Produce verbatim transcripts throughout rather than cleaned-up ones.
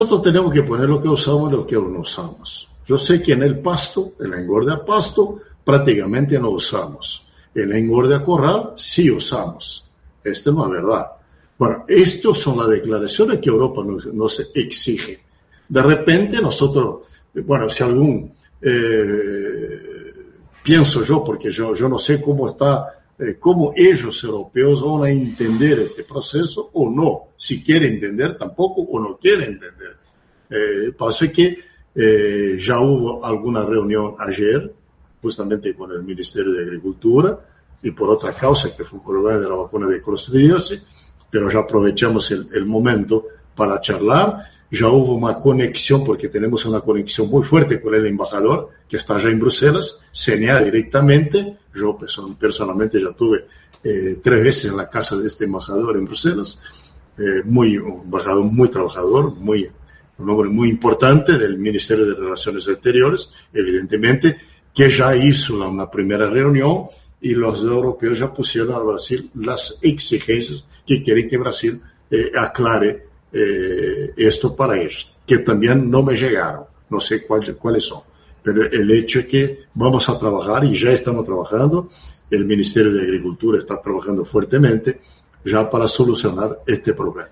Nosotros tenemos que poner lo que usamos y lo que no usamos. Yo sé que en el pasto, en la engorde a pasto, prácticamente no usamos. En la engorde a corral, sí usamos. Esto no es verdad. Bueno, estas son las declaraciones que Europa nos, nos exige. De repente nosotros, bueno, si algún, eh, pienso yo, porque yo, yo no sé cómo está, eh, cómo ellos europeos van a entender este proceso o no, si quieren entender tampoco o no quieren entender. Eh, pasa que eh, ya hubo alguna reunión ayer, justamente con el Ministerio de Agricultura, y por otra causa, que fue por el problema de la vacuna de clostridiosis, pero ya aprovechamos el, el momento para charlar. Ya hubo una conexión, porque tenemos una conexión muy fuerte con el embajador, que está allá en Bruselas, C N A directamente. Yo personalmente ya tuve eh, tres veces en la casa de este embajador en Bruselas, eh, muy, un embajador muy trabajador, muy, un hombre muy importante del Ministerio de Relaciones Exteriores, evidentemente, que ya hizo la, una primera reunión, y los europeos ya pusieron a Brasil las exigencias que quieren que Brasil eh, aclare eh, esto para ellos, que también no me llegaron, no sé cuál, cuáles son, pero el hecho es que vamos a trabajar y ya estamos trabajando, el Ministerio de Agricultura está trabajando fuertemente ya para solucionar este problema.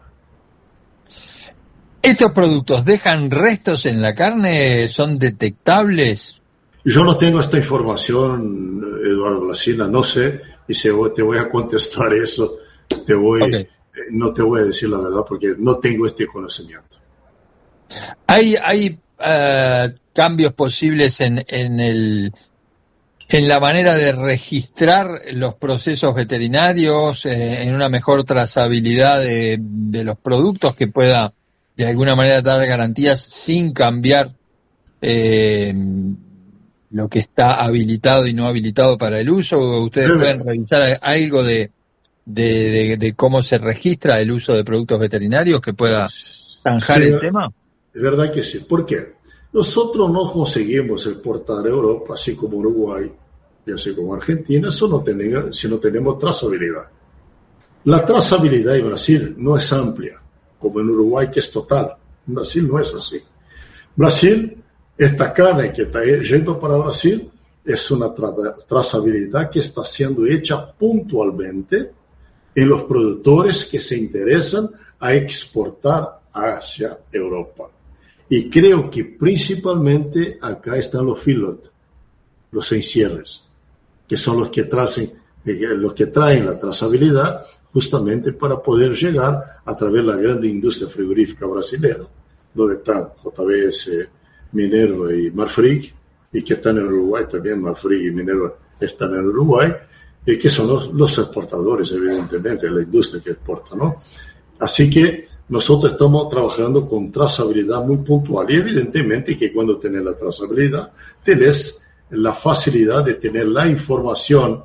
¿Estos productos dejan restos en la carne? ¿Son detectables? Yo no tengo esta información, Eduardo Lacina, no sé, y si te voy a contestar eso, te voy, okay. no te voy a decir la verdad porque no tengo este conocimiento. ¿Hay, hay uh, cambios posibles en, en, el, en la manera de registrar los procesos veterinarios, eh, en una mejor trazabilidad de, de los productos que pueda de alguna manera dar garantías sin cambiar eh, lo que está habilitado y no habilitado para el uso? ¿Ustedes sí. pueden revisar algo de, de, de, de cómo se registra el uso de productos veterinarios que pueda zanjar sí, el tema? Es verdad que sí. ¿Por qué? Nosotros no conseguimos exportar a Europa, así como Uruguay y así como Argentina, eso no tenemos, si no tenemos trazabilidad. La trazabilidad en Brasil no es amplia, como en Uruguay, que es total. En Brasil no es así. Brasil... Esta carne que está yendo para Brasil es una tra- trazabilidad que está siendo hecha puntualmente en los productores que se interesan a exportar hacia Europa. Y creo que principalmente acá están los feedlot, los encierres, que son los que, tracen, los que traen la trazabilidad justamente para poder llegar a través de la gran industria frigorífica brasileña, donde están J B S, Minerva y Marfrig, y que están en Uruguay también, Marfrig y Minerva están en Uruguay, y que son los, los exportadores, evidentemente, la industria que exporta, ¿no? Así que nosotros estamos trabajando con trazabilidad muy puntual, y evidentemente que cuando tenés la trazabilidad, tenés la facilidad de tener la información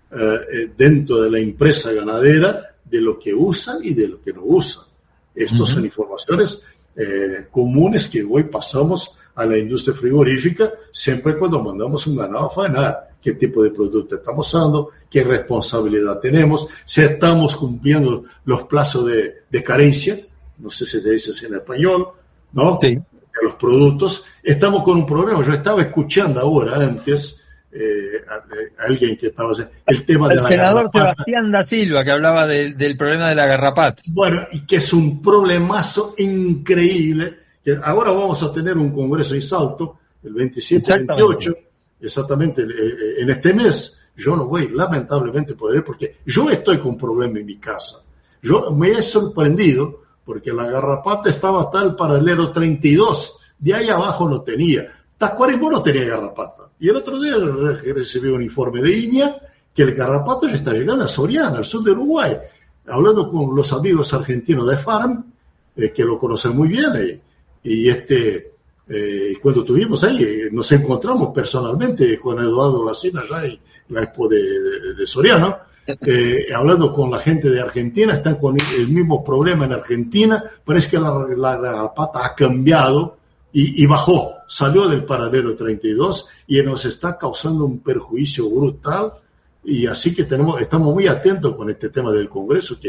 eh, dentro de la empresa ganadera de lo que usan y de lo que no usan. Estas uh-huh. son informaciones eh, comunes que hoy pasamos a la industria frigorífica siempre cuando mandamos un ganado a faenar. ¿Qué tipo de producto estamos usando? ¿Qué responsabilidad tenemos? Si estamos cumpliendo los plazos de, de carencia, no sé si se dice así en español, ¿no? Sí. De los productos. Estamos con un problema. Yo estaba escuchando ahora antes eh, a, a alguien que estaba haciendo el tema el de la senador garrapata. Sebastián da Silva, que hablaba de, del problema de la garrapata. Bueno, y que es un problemazo increíble. Que ahora vamos a tener un congreso en Salto, el veintisiete y veintiocho, exactamente eh, en este mes. Yo no voy, lamentablemente, poder ir porque yo estoy con un problema en mi casa. Yo me he sorprendido porque la garrapata estaba hasta el paralelo treinta y dos, de ahí abajo no tenía. Tacuarembó no tenía garrapata. Y el otro día recibí un informe de I N E A que el garrapata ya está llegando a Soriana, al sur de Uruguay. Hablando con los amigos argentinos de Farm, eh, que lo conocen muy bien, eh, y este, eh, cuando estuvimos ahí, eh, nos encontramos personalmente con Eduardo Lacina allá en la expo de, de, de Soriano, eh, hablando con la gente de Argentina, están con el mismo problema en Argentina, parece que la, la, la garrapata ha cambiado y, y bajó, salió del paralelo treinta y dos y nos está causando un perjuicio brutal, y así que tenemos, estamos muy atentos con este tema del Congreso, que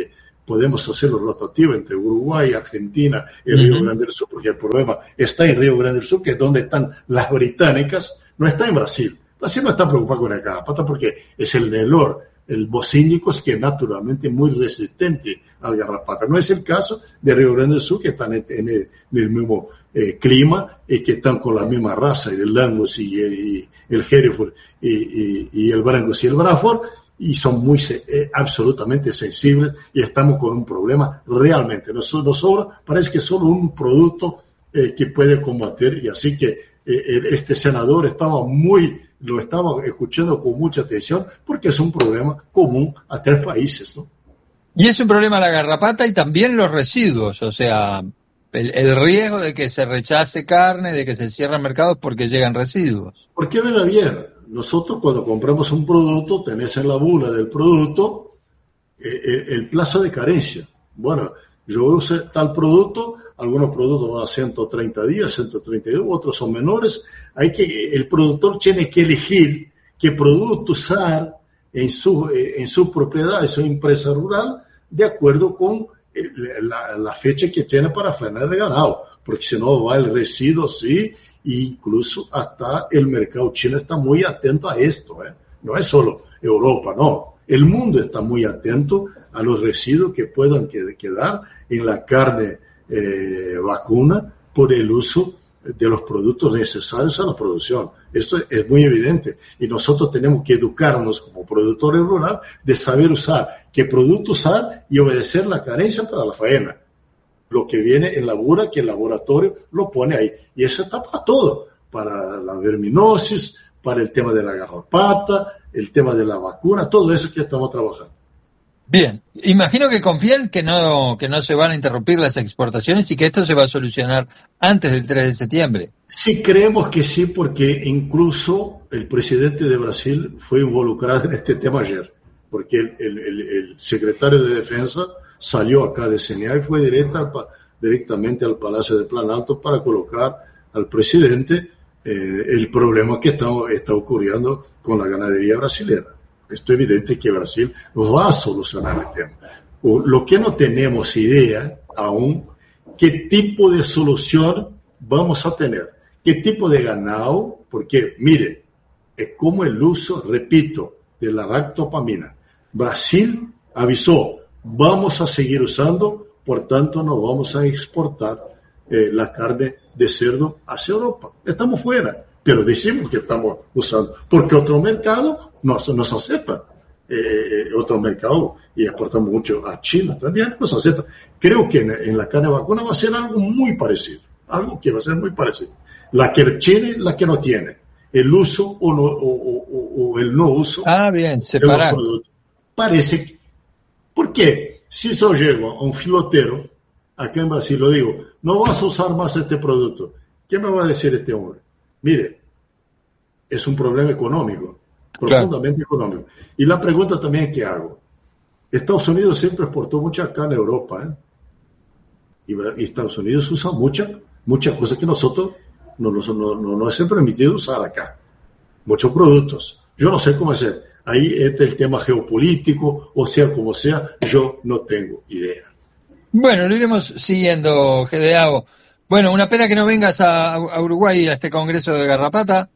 podemos hacerlo rotativo entre Uruguay, Argentina y Uh-huh. Río Grande del Sur, porque el problema está en Río Grande del Sur, que es donde están las británicas, no está en Brasil. Brasil no está preocupado con la garrapata porque es el Nelor, el bocínicos, que es naturalmente muy resistente al garrapata. No es el caso de Río Grande del Sur, que están en el, en el mismo eh, clima y que están con la misma raza, y el Angus y, y el Hereford y, y, y el Brangus y el Braford, y son muy eh, absolutamente sensibles, y estamos con un problema realmente. Nos, nos sobra, parece que solo un producto eh, que puede combatir, y así que eh, este senador estaba muy, lo estaba escuchando con mucha atención, porque es un problema común a tres países, ¿no? Y es un problema la garrapata y también los residuos, o sea, el, el riesgo de que se rechace carne, de que se cierren mercados porque llegan residuos. Porque verá bien, nosotros cuando compramos un producto, tenés en la bula del producto eh, el, el plazo de carencia. Bueno, yo uso tal producto, algunos productos van a ciento treinta días, ciento treinta y dos, otros son menores. Hay que, el productor tiene que elegir qué producto usar en su, en su propiedad, en su empresa rural, de acuerdo con la, la fecha que tiene para faenar el ganado, porque si no va el residuo, sí, e incluso hasta el mercado chino está muy atento a esto, ¿eh? No es solo Europa, no, el mundo está muy atento a los residuos que puedan quedar en la carne eh, vacuna por el uso de los productos necesarios a la producción. Esto es muy evidente, y nosotros tenemos que educarnos como productores rurales de saber usar, qué producto usar y obedecer la carencia para la faena. Lo que viene en la bura, que el laboratorio lo pone ahí, y eso está para todo, para la verminosis, para el tema de la garrapata, el tema de la vacuna, todo eso que estamos trabajando. Bien, imagino que confían que no que no se van a interrumpir las exportaciones y que esto se va a solucionar antes del tres de septiembre. Sí, creemos que sí, porque incluso el presidente de Brasil fue involucrado en este tema ayer, porque el, el, el, el secretario de Defensa salió acá de C N A y fue directa, directamente al Palacio de Planalto para colocar al presidente eh, el problema que está, está ocurriendo con la ganadería brasileña. Esto es evidente que Brasil va a solucionar el tema. Lo que no tenemos idea aún, qué tipo de solución vamos a tener, qué tipo de ganado, porque mire, es como el uso, repito, de la ractopamina. Brasil avisó, vamos a seguir usando, por tanto no vamos a exportar eh, la carne de cerdo hacia Europa. Estamos fuera, pero decimos que estamos usando, porque otro mercado nos, nos acepta, eh, otro mercado, y exportamos mucho a China también, nos acepta. Creo que en, en la carne vacuna va a ser algo muy parecido, algo que va a ser muy parecido. La que tiene, la que no tiene, el uso o, no, o, o, o el no uso. Ah, bien, separar. Parece que, ¿por qué? Si yo llego a un filotero, acá en Brasil, lo digo, no vas a usar más este producto, ¿qué me va a decir este hombre? Mire, es un problema económico, profundamente claro. económico. Y la pregunta también que hago, Estados Unidos siempre exportó mucha carne a Europa, ¿eh? y, y Estados Unidos usa muchas muchas cosas que nosotros no nos no, no, no es permitido usar acá, muchos productos. Yo no sé cómo hacer, ahí está el tema geopolítico, o sea como sea, yo no tengo idea. Bueno, lo iremos siguiendo, Gedeao. Bueno, una pena que no vengas a, a Uruguay a este congreso de garrapata,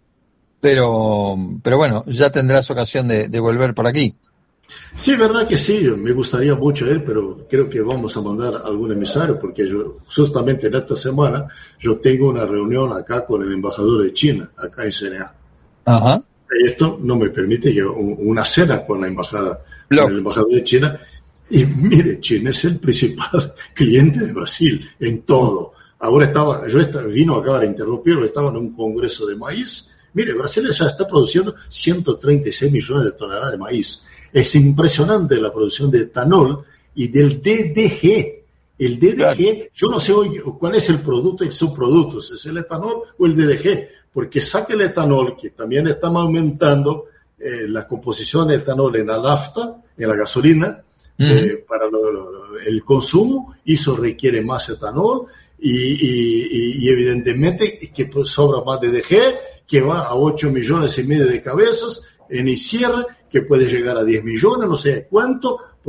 pero pero bueno, ya tendrás ocasión de, de volver por aquí. Sí, verdad que sí, me gustaría mucho ir, pero creo que vamos a mandar algún emisario, porque yo justamente en esta semana yo tengo una reunión acá con el embajador de China, acá en C N A. Ajá. Y esto no me permite que una cena con la embajada, Lo. con el embajador de China. Y mire, China es el principal cliente de Brasil en todo. Ahora estaba, yo estaba, vino acá a interrumpirlo, estaba en un congreso de maíz. Mire, Brasil ya está produciendo ciento treinta y seis millones de toneladas de maíz. Es impresionante la producción de etanol y del D D G. El D D G, claro. Yo no sé hoy cuál es el producto y subproductos, ¿es el etanol o el D D G? Porque saca el etanol, que también está aumentando eh, la composición de etanol en la nafta, en la gasolina, uh-huh. eh, para lo, lo, el consumo, y eso requiere más etanol, y, y, y evidentemente que sobra más D D G, que va a ocho millones y medio de cabezas en I C I R, que puede llegar a diez millones, no sé cuánto,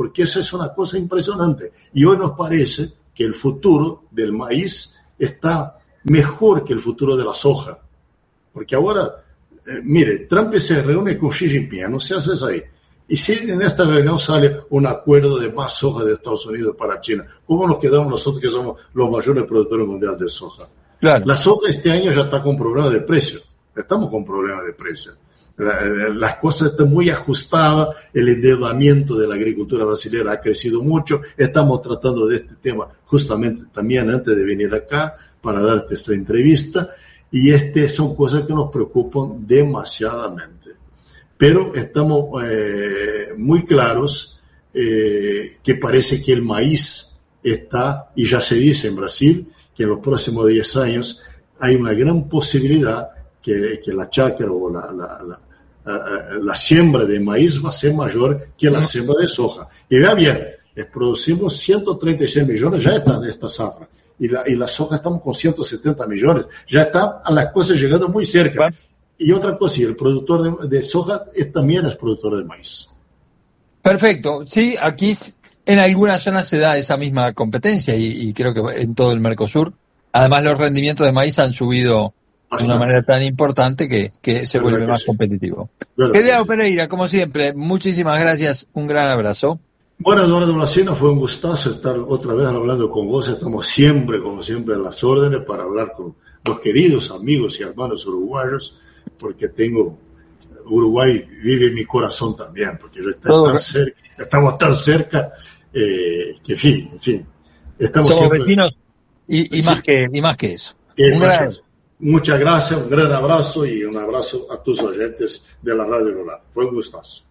porque eso es una cosa impresionante. Y hoy nos parece que el futuro del maíz está mejor que el futuro de la soja. Porque ahora, eh, mire, Trump se reúne con Xi Jinping, no se hace eso ahí. Y si en esta reunión sale un acuerdo de más soja de Estados Unidos para China, ¿cómo nos quedamos nosotros que somos los mayores productores mundiales de soja? Claro. La soja este año ya está con problemas de precio. Estamos con problemas de precio. Las cosas están muy ajustadas, el endeudamiento de la agricultura brasileña ha crecido mucho. Estamos tratando de este tema justamente también antes de venir acá para darte esta entrevista. Y este son cosas que nos preocupan demasiadamente. Pero estamos eh, muy claros eh, que parece que el maíz está, y ya se dice en Brasil, que en los próximos diez años hay una gran posibilidad que, que la chácara o la, la, la, la, la siembra de maíz va a ser mayor que la siembra de soja. Y vea bien, producimos ciento treinta y seis millones, ya está en esta zafra. Y la, y la soja estamos con ciento setenta millones, ya está a la cosa llegando muy cerca. Y otra cosa, el productor de, de soja es, también es productor de maíz. Perfecto. Sí, aquí en algunas zonas se da esa misma competencia y, y creo que en todo el Mercosur. Además, los rendimientos de maíz han subido de una manera tan importante que, que se vuelve más sí. competitivo. Querido Pereira, como siempre, muchísimas gracias. Un gran abrazo. Bueno, Eduardo Blasino, fue un gustazo estar otra vez hablando con vos. Estamos siempre, como siempre, a las órdenes para hablar con los queridos amigos y hermanos uruguayos, porque tengo Uruguay vive en mi corazón también, porque está tan cerca, estamos tan cerca eh, que en fin, en fin, estamos somos siempre, vecinos y, y sí, más que y más que eso. Un gran, muchas gracias, un gran abrazo y un abrazo a tus oyentes de la Radio Rural. Fue un gustazo.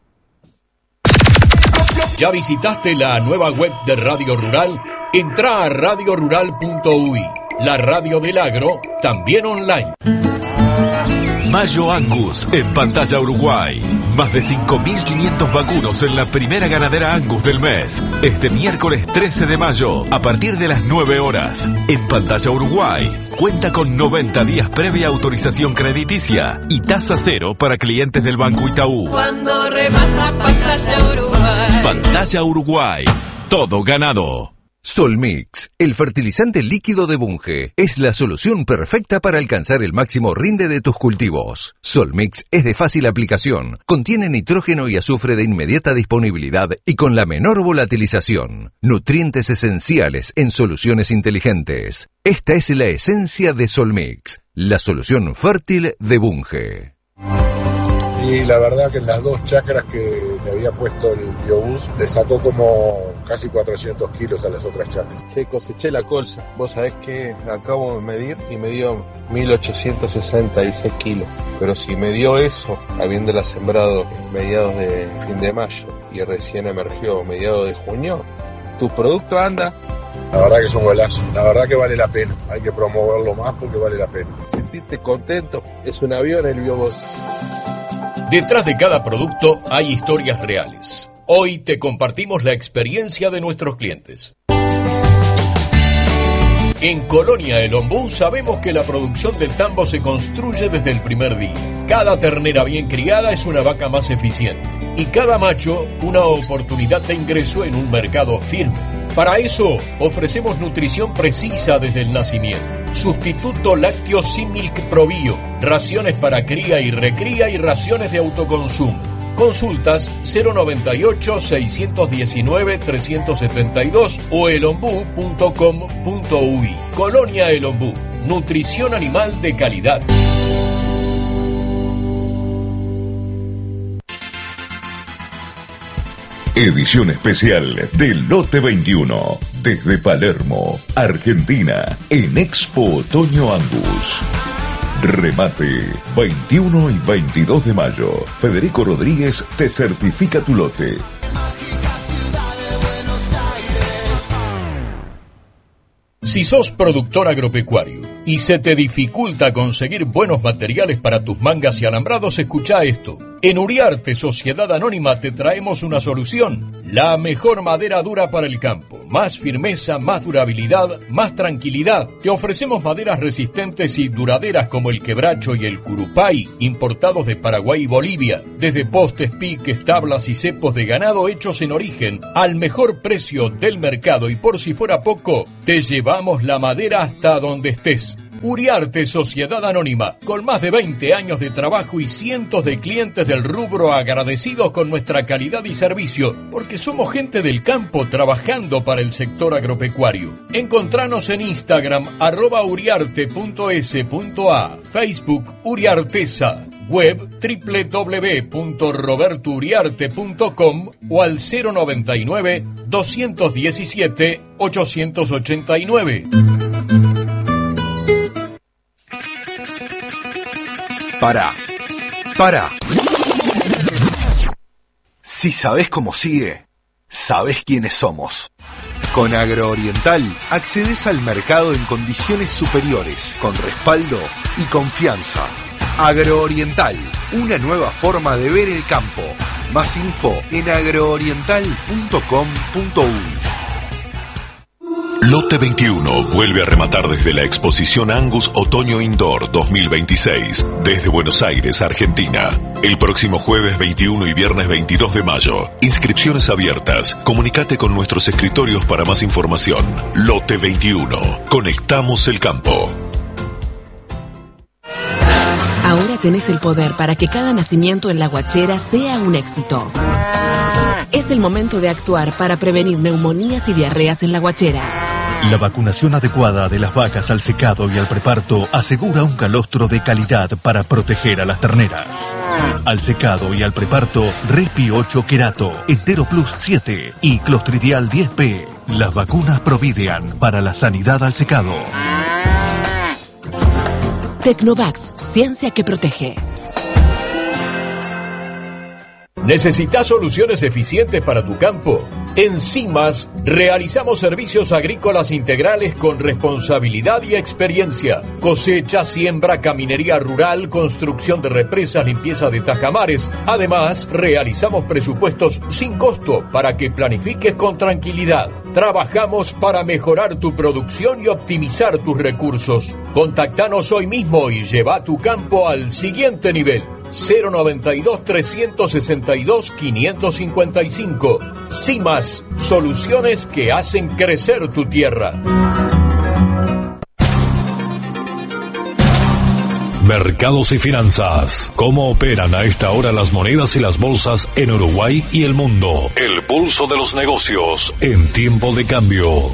¿Ya visitaste la nueva web de Radio Rural? Entra a radio rural punto u i, la radio del agro, también online. Mayo Angus en Pantalla Uruguay. Más de cinco mil quinientos vacunos en la primera ganadera Angus del mes. Este miércoles trece de mayo, a partir de las nueve horas. En Pantalla Uruguay. Cuenta con noventa días previa autorización crediticia y tasa cero para clientes del Banco Itaú. Cuando remata Pantalla Uruguay. Pantalla Uruguay. Todo ganado. Solmix, el fertilizante líquido de Bunge, es la solución perfecta para alcanzar el máximo rinde de tus cultivos. Solmix es de fácil aplicación, contiene nitrógeno y azufre de inmediata disponibilidad y con la menor volatilización. Nutrientes esenciales en soluciones inteligentes. Esta es la esencia de Solmix, la solución fértil de Bunge. Y la verdad que en las dos chacras que le había puesto el biobús le sacó como casi cuatrocientos kilos a las otras chacras. Sí, coseché la colza. Vos sabés que acabo de medir y me dio mil ochocientos sesenta y seis kilos. Pero si me dio eso, habiéndola sembrado mediados de fin de mayo y recién emergió mediados de junio, tu producto anda. La verdad que es un golazo, la verdad que vale la pena. Hay que promoverlo más porque vale la pena. Sentirte contento, es un avión el biobús. Detrás de cada producto hay historias reales. Hoy te compartimos la experiencia de nuestros clientes. En Colonia El Ombú sabemos que la producción del tambo se construye desde el primer día. Cada ternera bien criada es una vaca más eficiente y cada macho una oportunidad de ingreso en un mercado firme. Para eso ofrecemos nutrición precisa desde el nacimiento. Sustituto lácteo Similk ProBio, raciones para cría y recría y raciones de autoconsumo. Consultas cero noventa y ocho, seiscientos diecinueve, trescientos setenta y dos o elombú punto com punto u i. Colonia El Ombú, nutrición animal de calidad. Edición especial del Lote veintiuno, desde Palermo, Argentina, en Expo Otoño Angus. Remate veintiuno y veintidós de mayo. Federico Rodríguez te certifica tu lote. Si sos productor agropecuario y se te dificulta conseguir buenos materiales para tus mangas y alambrados, escuchá esto. En Uriarte Sociedad Anónima te traemos una solución. La mejor madera dura para el campo. Más firmeza, más durabilidad, más tranquilidad. Te ofrecemos maderas resistentes y duraderas como el quebracho y el curupay, importados de Paraguay y Bolivia. Desde postes, piques, tablas y cepos de ganado hechos en origen, al mejor precio del mercado. Y por si fuera poco, te llevamos la madera hasta donde estés. Uriarte Sociedad Anónima, con más de veinte años de trabajo y cientos de clientes del rubro agradecidos con nuestra calidad y servicio, porque somos gente del campo trabajando para el sector agropecuario. Encontranos en Instagram, arroba uriarte punto es punto a, Facebook Uriartesa, web doble u doble u doble u punto roberto uriarte punto com o al cero noventa y nueve, doscientos diecisiete, ochocientos ochenta y nueve. Pará, pará. Si sabés cómo sigue, sabés quiénes somos. Con Agrooriental accedes al mercado en condiciones superiores, con respaldo y confianza. Agrooriental, una nueva forma de ver el campo. Más info en agrooriental punto com punto uy. Lote veintiuno vuelve a rematar desde la exposición Angus Otoño Indoor dos mil veintiséis, desde Buenos Aires, Argentina. El próximo jueves veintiuno y viernes veintidós de mayo. Inscripciones abiertas. Comunicate con nuestros escritorios para más información. Lote veintiuno. Conectamos el campo. Ahora tenés el poder para que cada nacimiento en La Guachera sea un éxito. Es el momento de actuar para prevenir neumonías y diarreas en La Guachera. La vacunación adecuada de las vacas al secado y al preparto asegura un calostro de calidad para proteger a las terneras. Al secado y al preparto, Respi ocho Querato, Entero Plus siete y Clostridial diez P. Las vacunas Providean para la sanidad al secado. Tecnovax, ciencia que protege. ¿Necesitas soluciones eficientes para tu campo? En CIMAS realizamos servicios agrícolas integrales con responsabilidad y experiencia. Cosecha, siembra, caminería rural, construcción de represas, limpieza de tajamares. Además, realizamos presupuestos sin costo para que planifiques con tranquilidad. Trabajamos para mejorar tu producción y optimizar tus recursos. Contactanos hoy mismo y lleva tu campo al siguiente nivel. cero noventa y dos, trescientos sesenta y dos, quinientos cincuenta y cinco. CIMAS, soluciones que hacen crecer tu tierra. Mercados y finanzas. ¿Cómo operan a esta hora las monedas y las bolsas en Uruguay y el mundo? El pulso de los negocios en tiempo de cambio.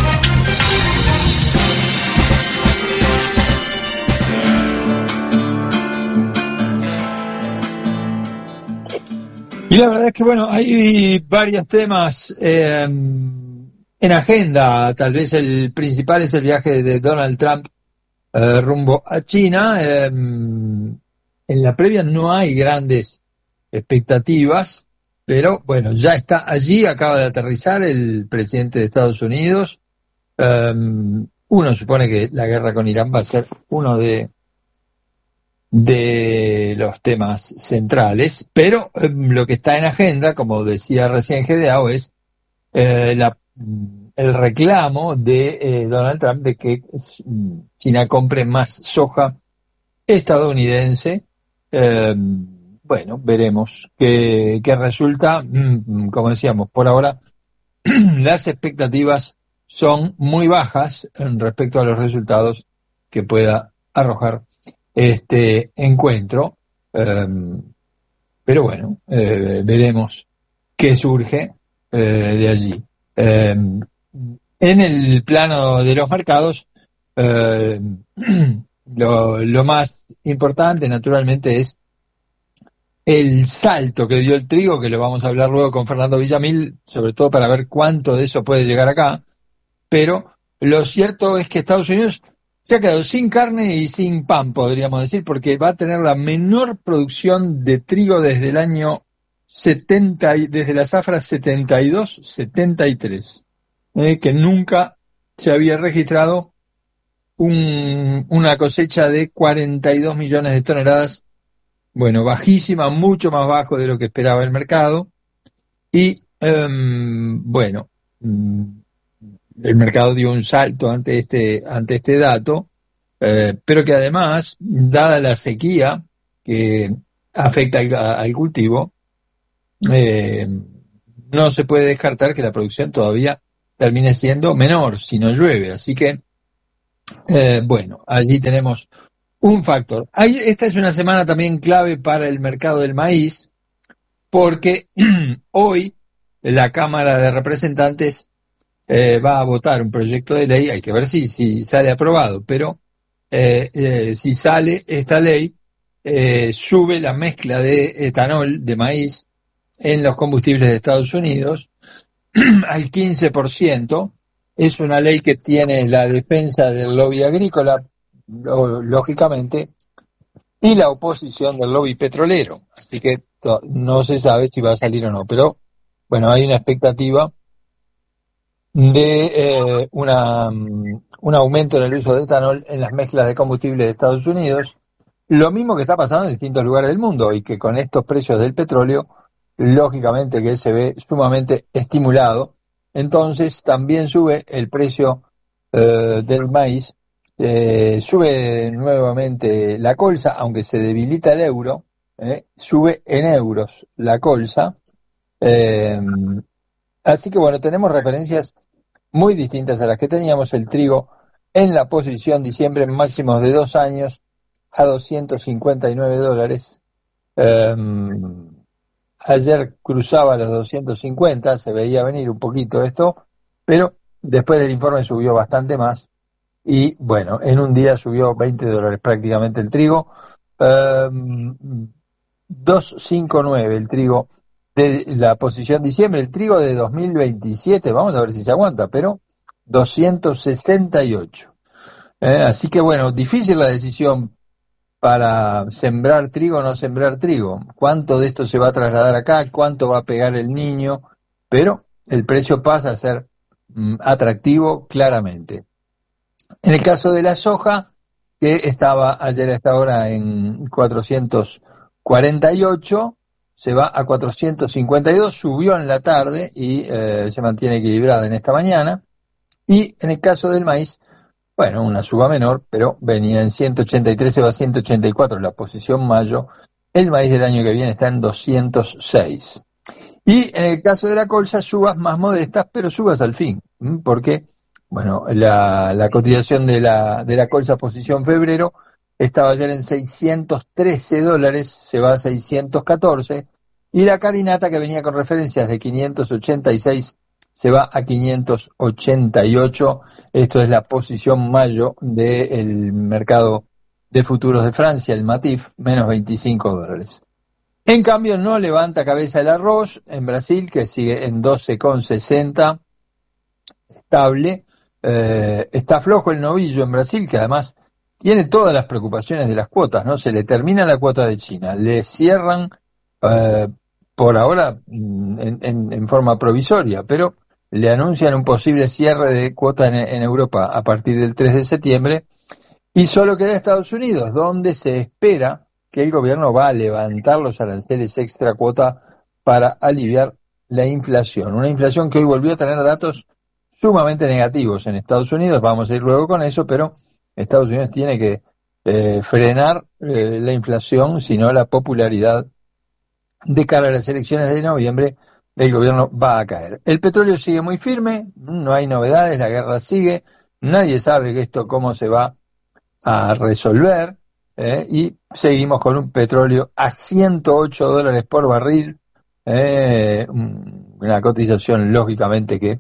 Y la verdad es que, bueno, hay varios temas eh, en agenda. Tal vez el principal es el viaje de Donald Trump eh, rumbo a China. Eh, en la previa no hay grandes expectativas, pero bueno, ya está allí, acaba de aterrizar el presidente de Estados Unidos. Eh, uno supone que la guerra con Irán va a ser uno de... de los temas centrales, pero eh, lo que está en agenda, como decía recién Gedeao, es eh, la, el reclamo de eh, Donald Trump de que China compre más soja estadounidense. Eh, bueno, veremos qué, qué resulta. Como decíamos, por ahora las expectativas son muy bajas respecto a los resultados que pueda arrojar este encuentro, eh, pero bueno, eh, veremos qué surge eh, de allí. Eh, en el plano de los mercados, eh, lo, lo más importante naturalmente es el salto que dio el trigo, que lo vamos a hablar luego con Fernando Villamil, sobre todo para ver cuánto de eso puede llegar acá, pero lo cierto es que Estados Unidos se ha quedado sin carne y sin pan, podríamos decir, porque va a tener la menor producción de trigo desde el año setenta, desde la zafra setenta y dos setenta y tres, eh, que nunca se había registrado un, una cosecha de cuarenta y dos millones de toneladas bueno, bajísima, mucho más bajo de lo que esperaba el mercado. Y, um, bueno, um, el mercado dio un salto ante este, ante este dato, eh, pero que además, dada la sequía que afecta al, al cultivo, eh, no se puede descartar que la producción todavía termine siendo menor si no llueve. Así que, eh, bueno, allí tenemos un factor. Hay, esta es una semana también clave para el mercado del maíz, porque hoy la Cámara de Representantes eh, va a votar un proyecto de ley, hay que ver si, si sale aprobado, pero eh, eh, si sale esta ley, eh, sube la mezcla de etanol de maíz en los combustibles de Estados Unidos al quince por ciento. Es una ley que tiene la defensa del lobby agrícola, lógicamente, y la oposición del lobby petrolero. Así que no se sabe si va a salir o no, pero bueno, hay una expectativa de eh, una, un aumento en el uso de etanol en las mezclas de combustible de Estados Unidos, lo mismo que está pasando en distintos lugares del mundo, y que con estos precios del petróleo, lógicamente que se ve sumamente estimulado. Entonces también sube el precio eh, del maíz, eh, sube nuevamente la colza, aunque se debilita el euro, eh, sube en euros la colza. Eh, así que bueno, tenemos referencias muy distintas a las que teníamos. El trigo en la posición diciembre en máximos de dos años a doscientos cincuenta y nueve dólares. Eh, ayer cruzaba los doscientos cincuenta, se veía venir un poquito esto, pero después del informe subió bastante más. Y bueno, en un día subió veinte dólares prácticamente el trigo. Eh, doscientos cincuenta y nueve el trigo de la posición diciembre, el trigo de dos mil veintisiete, vamos a ver si se aguanta, pero doscientos sesenta y ocho. Eh, así que bueno, difícil la decisión para sembrar trigo o no sembrar trigo. ¿Cuánto de esto se va a trasladar acá? ¿Cuánto va a pegar el niño? Pero el precio pasa a ser mm, atractivo claramente. En el caso de la soja, que estaba ayer a esta hora en cuatrocientos cuarenta y ocho, se va a cuatrocientos cincuenta y dos, subió en la tarde y eh, se mantiene equilibrada en esta mañana. Y en el caso del maíz, bueno, una suba menor, pero venía en ciento ochenta y tres, se va a ciento ochenta y cuatro la posición mayo. El maíz del año que viene está en doscientos seis. Y en el caso de la colza, subas más modestas, pero subas al fin, porque, bueno, la, la cotización de la, de la colza posición febrero estaba ayer en seiscientos trece dólares, se va a seiscientos catorce, y la carinata, que venía con referencias de quinientos ochenta y seis, se va a quinientos ochenta y ocho. Esto es la posición mayo del mercado de futuros de Francia, el Matif, menos veinticinco dólares. En cambio, no levanta cabeza el arroz en Brasil, que sigue en doce con sesenta, estable. Eh, está flojo el novillo en Brasil, que además tiene todas las preocupaciones de las cuotas, ¿no? Se le termina la cuota de China, le cierran eh, por ahora en, en, en forma provisoria, pero le anuncian un posible cierre de cuota en, en Europa a partir del tres de septiembre, y solo queda Estados Unidos, donde se espera que el gobierno va a levantar los aranceles extra cuota para aliviar la inflación. Una inflación que hoy volvió a tener datos sumamente negativos en Estados Unidos, vamos a ir luego con eso, pero Estados Unidos tiene que eh, frenar eh, la inflación, si no la popularidad de cara a las elecciones de noviembre del gobierno va a caer. El petróleo sigue muy firme, no hay novedades, la guerra sigue, nadie sabe que esto cómo se va a resolver, eh, y seguimos con un petróleo a ciento ocho dólares por barril, eh, una cotización lógicamente que,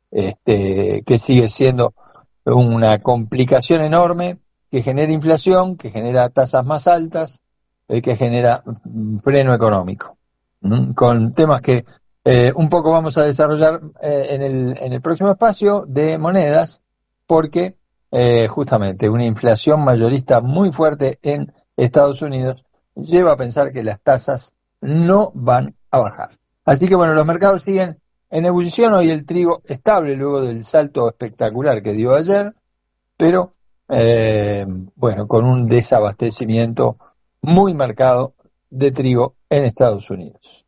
este, que sigue siendo una complicación enorme, que genera inflación, que genera tasas más altas, eh, que genera freno económico, ¿Mm? con temas que eh, un poco vamos a desarrollar eh, en, el, en el próximo espacio de monedas, porque eh, justamente una inflación mayorista muy fuerte en Estados Unidos lleva a pensar que las tasas no van a bajar. Así que bueno, los mercados siguen en ebullición. Hoy el trigo estable luego del salto espectacular que dio ayer, pero eh, bueno, con un desabastecimiento muy marcado de trigo en Estados Unidos.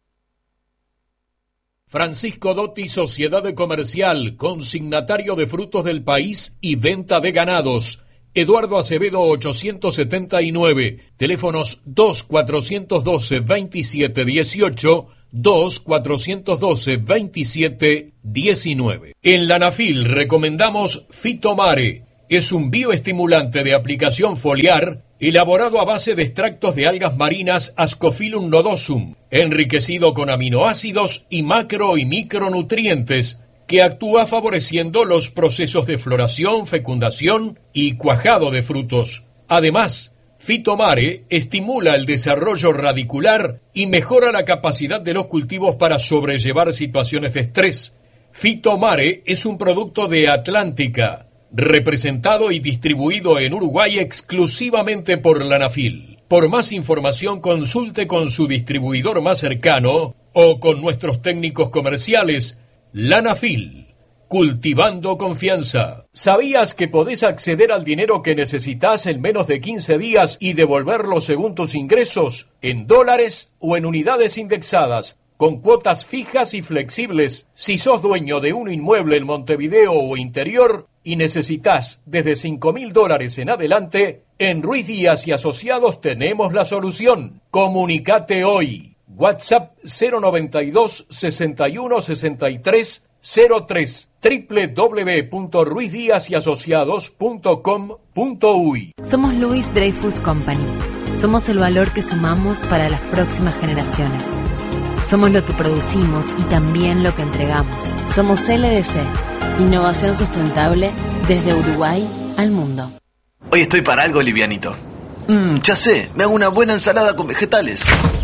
Francisco Dotti, Sociedad Comercial, consignatario de frutos del país y venta de ganados. Eduardo Acevedo ochocientos setenta y nueve, teléfonos dos cuatrocientos doce veintisiete dieciocho, dos cuatrocientos doce veintisiete diecinueve. En la Nafil recomendamos Fitomare. Es un bioestimulante de aplicación foliar elaborado a base de extractos de algas marinas Ascophyllum nodosum, enriquecido con aminoácidos y macro y micronutrientes, que actúa favoreciendo los procesos de floración, fecundación y cuajado de frutos. Además, Fitomare estimula el desarrollo radicular y mejora la capacidad de los cultivos para sobrellevar situaciones de estrés. Fitomare es un producto de Atlántica, representado y distribuido en Uruguay exclusivamente por la Nafil. Por más información, consulte con su distribuidor más cercano o con nuestros técnicos comerciales. La Nafil, cultivando confianza. ¿Sabías que podés acceder al dinero que necesitas en menos de quince días y devolverlo según tus ingresos, en dólares o en unidades indexadas, con cuotas fijas y flexibles? Si sos dueño de un inmueble en Montevideo o interior y necesitas desde cinco mil dólares en adelante, en Ruiz Díaz y Asociados tenemos la solución. Comunicate hoy. WhatsApp cero noventa y dos, sesenta y uno, sesenta y tres, cero tres, doble u doble u doble u punto ruiz díaz y asociados punto com punto uy. Somos Louis Dreyfus Company. Somos el valor que sumamos para las próximas generaciones. Somos lo que producimos y también lo que entregamos. Somos L D C, innovación sustentable desde Uruguay al mundo. Hoy estoy para algo livianito. Mmm, ya sé, me hago una buena ensalada con vegetales.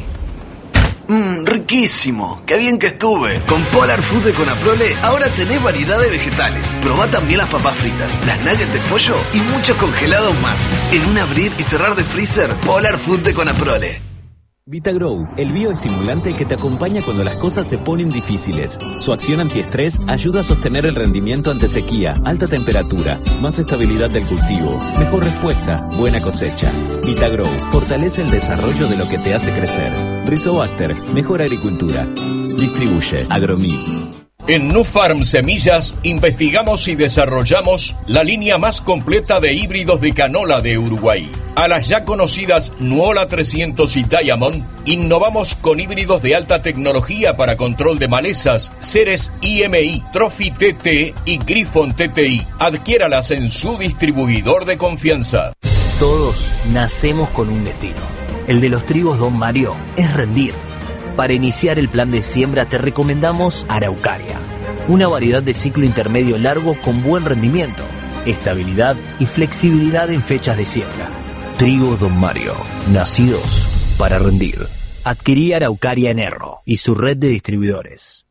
Mmm, riquísimo. Qué bien que estuve. Con Polar Food de Conaprole ahora tenés variedad de vegetales. Probá también las papas fritas, las nuggets de pollo y muchos congelados más. En un abrir y cerrar de freezer, Polar Food de Conaprole. VitaGrow, el bioestimulante que te acompaña cuando las cosas se ponen difíciles. Su acción antiestrés ayuda a sostener el rendimiento ante sequía, alta temperatura, más estabilidad del cultivo, mejor respuesta, buena cosecha. VitaGrow fortalece el desarrollo de lo que te hace crecer. Rizobacter, mejor agricultura. Distribuye Agromí. En Nufarm Semillas investigamos y desarrollamos la línea más completa de híbridos de canola de Uruguay. A las ya conocidas Nuola trescientos y Diamond, innovamos con híbridos de alta tecnología para control de malezas, Ceres I M I, Trophy T T y Griffon T T I. Adquiéralas en su distribuidor de confianza. Todos nacemos con un destino. El de los trigos Don Mario es rendir. Para iniciar el plan de siembra te recomendamos Araucaria, una variedad de ciclo intermedio largo con buen rendimiento, estabilidad y flexibilidad en fechas de siembra. Trigo Don Mario, nacidos para rendir. Adquirí Araucaria en Erro y su red de distribuidores.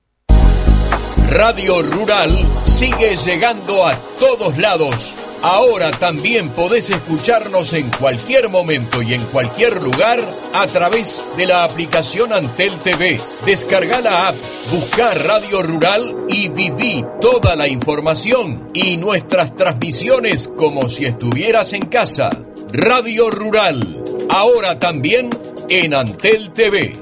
Radio Rural sigue llegando a todos lados. Ahora también podés escucharnos en cualquier momento y en cualquier lugar a través de la aplicación Antel T V. Descarga la app, busca Radio Rural y viví toda la información y nuestras transmisiones como si estuvieras en casa. Radio Rural, ahora también en Antel T V.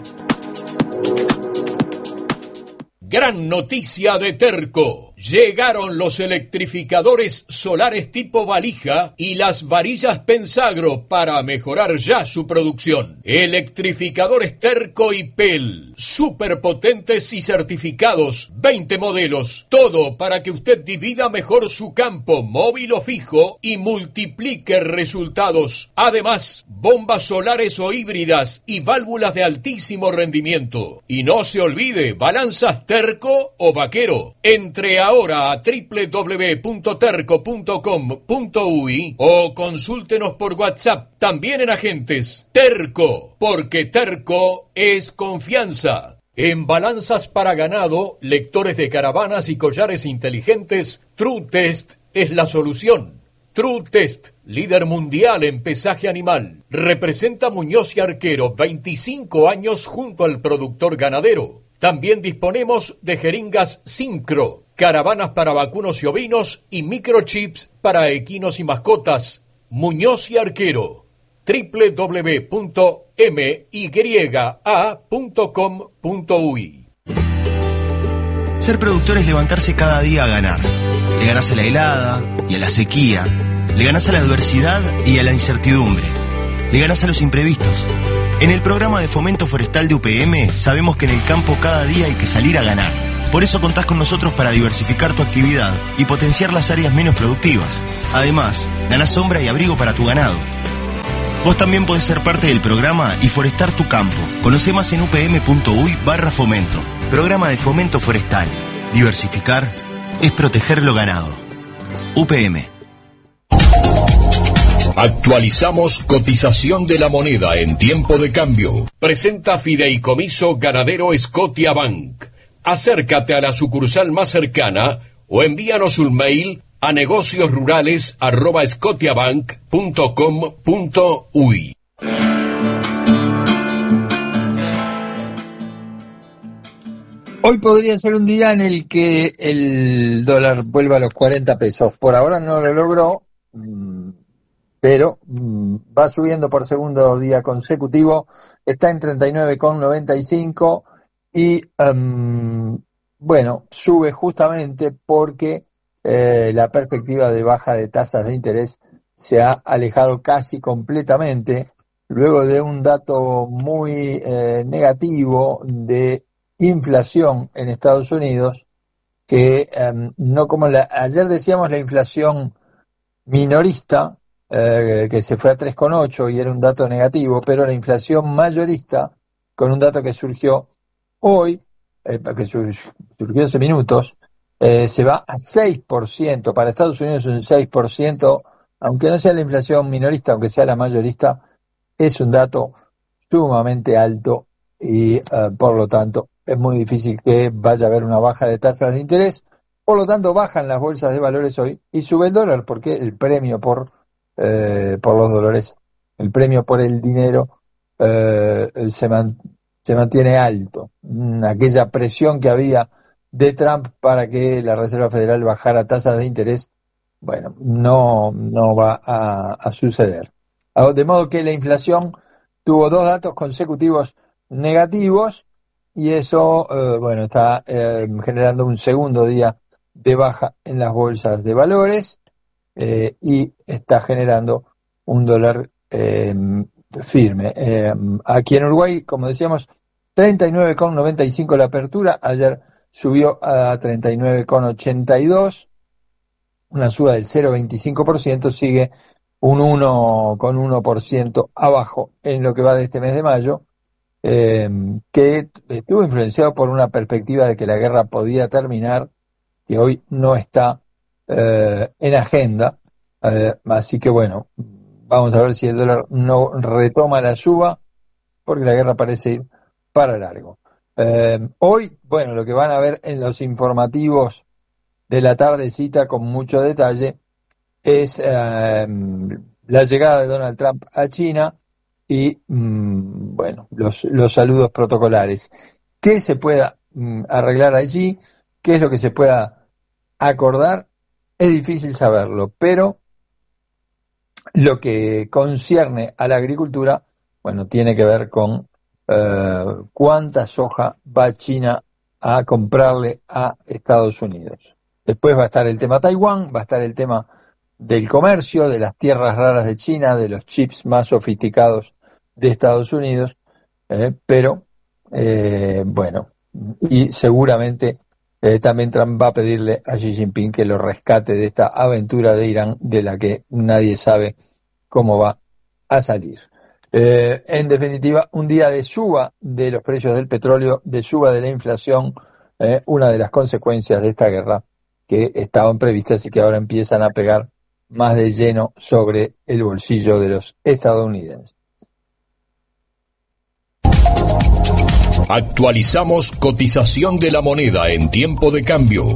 Gran noticia de Terco. Llegaron los electrificadores solares tipo valija y las varillas Pensagro para mejorar ya su producción. Electrificadores Terco y P E L, superpotentes y certificados, veinte modelos, todo para que usted divida mejor su campo, móvil o fijo, y multiplique resultados. Además, bombas solares o híbridas y válvulas de altísimo rendimiento. Y no se olvide, balanzas Terco o Vaquero. Entre a ahora a doble u doble u doble u punto terco punto com punto uy o consúltenos por WhatsApp, también en agentes. Terco, porque Terco es confianza. En balanzas para ganado, lectores de caravanas y collares inteligentes, True Test es la solución. True Test, líder mundial en pesaje animal. Representa Muñoz y Arquero, veinticinco años junto al productor ganadero. También disponemos de jeringas Syncro, caravanas para vacunos y ovinos y microchips para equinos y mascotas. Muñoz y Arquero, doble u doble u doble u punto m y a punto com punto u i. Ser productor es levantarse cada día a ganar. Le ganás a la helada y a la sequía. Le ganás a la adversidad y a la incertidumbre. Le ganás a los imprevistos. En el programa de fomento forestal de U P M sabemos que en el campo cada día hay que salir a ganar. Por eso contás con nosotros para diversificar tu actividad y potenciar las áreas menos productivas. Además, ganás sombra y abrigo para tu ganado. Vos también podés ser parte del programa y forestar tu campo. Conoce más en upm.uy barra fomento. Programa de fomento forestal. Diversificar es proteger lo ganado. U P M. Actualizamos cotización de la moneda en tiempo de cambio. Presenta Fideicomiso Ganadero Scotiabank. Acércate a la sucursal más cercana o envíanos un mail a negociosrurales arroba scotiabank punto com punto u i. Hoy podría ser un día en el que el dólar vuelva a los cuarenta pesos. Por ahora no lo logró, pero va subiendo por segundo día consecutivo. Está en treinta y nueve con noventa y cinco y, um, bueno, sube justamente porque eh, la perspectiva de baja de tasas de interés se ha alejado casi completamente luego de un dato muy eh, negativo de inflación en Estados Unidos, que um, no como la, ayer decíamos la inflación minorista, eh, que se fue a tres coma ocho y era un dato negativo, pero la inflación mayorista, con un dato que surgió hoy, eh, que surgió hace minutos, eh, se va a seis por ciento, para Estados Unidos un seis por ciento, aunque no sea la inflación minorista, aunque sea la mayorista, es un dato sumamente alto y uh, por lo tanto es muy difícil que vaya a haber una baja de tasas de interés. Por lo tanto bajan las bolsas de valores hoy y sube el dólar porque el premio por eh, por los dólares, el premio por el dinero eh, se, man, se mantiene alto. Aquella presión que había de Trump para que la Reserva Federal bajara tasas de interés, bueno, no, no va a, a suceder. De modo que la inflación tuvo dos datos consecutivos negativos y eso, eh, bueno, está eh, generando un segundo día de baja en las bolsas de valores eh, y está generando un dólar eh, firme. Eh, aquí en Uruguay, como decíamos, treinta y nueve con noventa y cinco la apertura, ayer subió a treinta y nueve con ochenta y dos, una suba del cero coma veinticinco por ciento, sigue un uno coma uno por ciento abajo en lo que va de este mes de mayo, eh, que estuvo influenciado por una perspectiva de que la guerra podía terminar, que hoy no está eh, en agenda, eh, así que bueno, vamos a ver si el dólar no retoma la suba, porque la guerra parece ir para largo. Eh, hoy, bueno, lo que van a ver en los informativos de la tardecita con mucho detalle es eh, la llegada de Donald Trump a China y, mmm, bueno, los, los saludos protocolares. ¿Qué se pueda mmm, arreglar allí? ¿Qué es lo que se pueda acordar? Es difícil saberlo, pero lo que concierne a la agricultura, bueno, tiene que ver con eh, cuánta soja va China a comprarle a Estados Unidos. Después va a estar el tema Taiwán, va a estar el tema del comercio, de las tierras raras de China, de los chips más sofisticados de Estados Unidos, eh, pero eh, bueno, y seguramente eh, también Trump va a pedirle a Xi Jinping que lo rescate de esta aventura de Irán de la que nadie sabe cómo va a salir. Eh, en definitiva, un día de suba de los precios del petróleo, de suba de la inflación, eh, una de las consecuencias de esta guerra que estaban previstas y que ahora empiezan a pegar más de lleno sobre el bolsillo de los estadounidenses. Actualizamos cotización de la moneda en tiempo de cambio.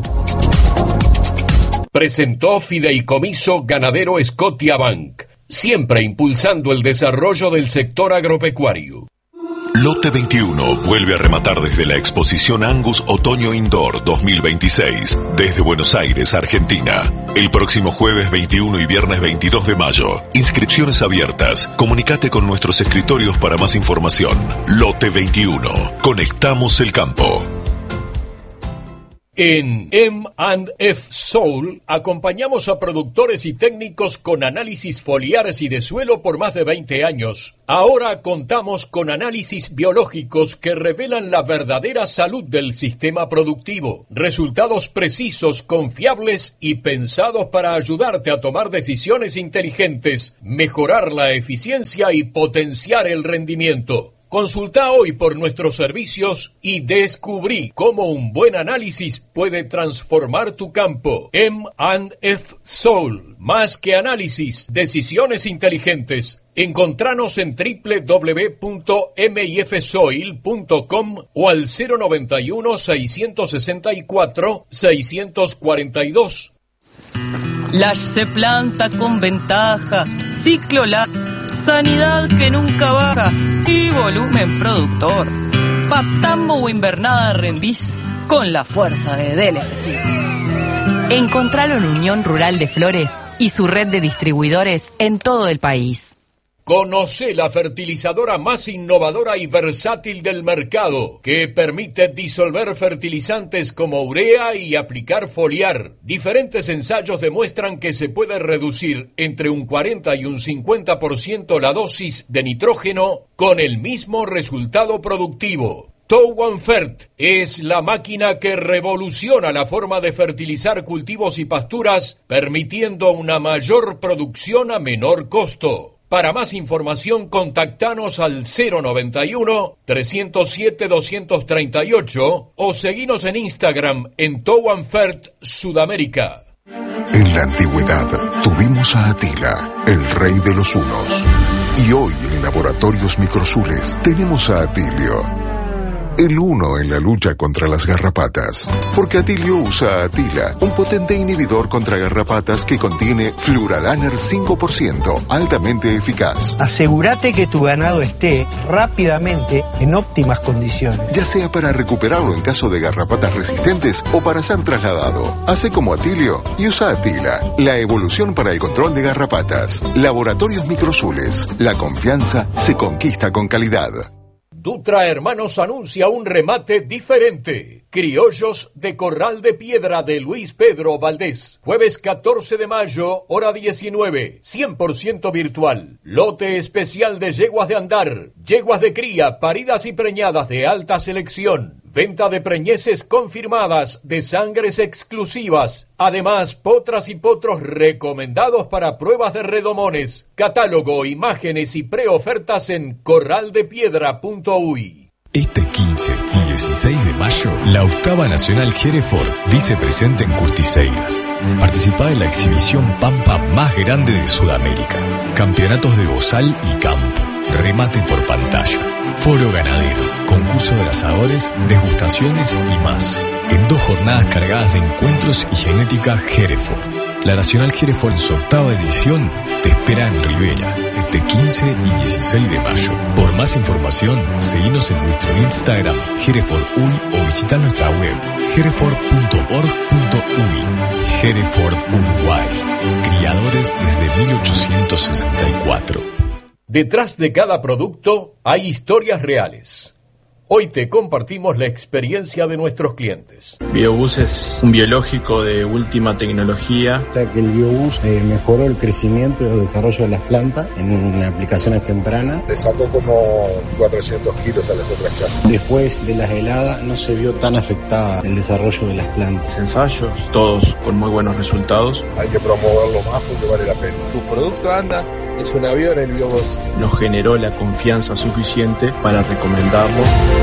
Presentó Fideicomiso Ganadero Scotiabank, siempre impulsando el desarrollo del sector agropecuario. Lote veintiuno vuelve a rematar desde la exposición Angus Otoño Indoor dos mil veintiséis desde Buenos Aires, Argentina. El próximo jueves veintiuno y viernes veintidós de mayo. Inscripciones abiertas. Comunicate con nuestros escritorios para más información. Lote veintiuno. Conectamos el campo. En eme and efe Soul acompañamos a productores y técnicos con análisis foliares y de suelo por más de veinte años. Ahora contamos con análisis biológicos que revelan la verdadera salud del sistema productivo. Resultados precisos, confiables y pensados para ayudarte a tomar decisiones inteligentes, mejorar la eficiencia y potenciar el rendimiento. Consulta hoy por nuestros servicios y descubrí cómo un buen análisis puede transformar tu campo. eme and efe Soul. Más que análisis, decisiones inteligentes. Encontranos en doble u doble u doble u punto eme y efe soil punto com o al cero noventa y uno, seiscientos sesenta y cuatro, seiscientos cuarenta y dos. Lash se planta con ventaja, ciclo la sanidad que nunca baja y volumen productor. Pa' tambo o invernada rendís con la fuerza de D L F seis. Encontralo en Unión Rural de Flores y su red de distribuidores en todo el país. Conoce la fertilizadora más innovadora y versátil del mercado, que permite disolver fertilizantes como urea y aplicar foliar. Diferentes ensayos demuestran que se puede reducir entre un cuarenta y un cincuenta por ciento la dosis de nitrógeno con el mismo resultado productivo. Towanfert es la máquina que revoluciona la forma de fertilizar cultivos y pasturas, permitiendo una mayor producción a menor costo. Para más información, contactanos al cero noventa y uno, trescientos siete, doscientos treinta y ocho o seguinos en Instagram en Towanfert Sudamérica. En la antigüedad tuvimos a Atila, el rey de los hunos. Y hoy en Laboratorios Microsules tenemos a Atilio, el uno en la lucha contra las garrapatas. Porque Atilio usa a Atila, un potente inhibidor contra garrapatas que contiene Fluralaner cinco por ciento, altamente eficaz. Asegúrate que tu ganado esté rápidamente en óptimas condiciones. Ya sea para recuperarlo en caso de garrapatas resistentes o para ser trasladado. Hace como Atilio y usa Atila, la evolución para el control de garrapatas. Laboratorios Microsules, la confianza se conquista con calidad. Dutra Hermanos anuncia un remate diferente. Criollos de Corral de Piedra de Luis Pedro Valdés. Jueves catorce de mayo, hora diecinueve. cien por ciento virtual. Lote especial de yeguas de andar. Yeguas de cría, paridas y preñadas de alta selección. Venta de preñeces confirmadas de sangres exclusivas. Además, potras y potros recomendados para pruebas de redomones. Catálogo, imágenes y preofertas en corral de piedra punto uy. Este quince y dieciséis de mayo, la octava Nacional Hereford dice presente en Curtiseiras. Participa en la exhibición Pampa más grande de Sudamérica. Campeonatos de bozal y campo. Remate por pantalla. Foro ganadero. Concurso de asadores, degustaciones y más. En dos jornadas cargadas de encuentros y genética Hereford. La Nacional Hereford en su octava edición te espera en Rivera, este quince y dieciséis de mayo. Por más información, seguinos en nuestro Instagram, Hereford Uy, o visita nuestra web, hereford punto org punto uy. Hereford Uruguay, criadores desde mil ochocientos sesenta y cuatro. Detrás de cada producto hay historias reales. Hoy te compartimos la experiencia de nuestros clientes. Biobús es un biológico de última tecnología. Hasta que el Biobús eh, mejoró el crecimiento y el desarrollo de las plantas en aplicaciones tempranas. Le sacó como cuatrocientos kilos a las otras chacras. Después de las heladas no se vio tan afectada el desarrollo de las plantas. Ensayos, todos con muy buenos resultados. Hay que promoverlo más porque vale la pena. Tu producto anda, es un avión el Biobús. Nos generó la confianza suficiente para recomendarlo.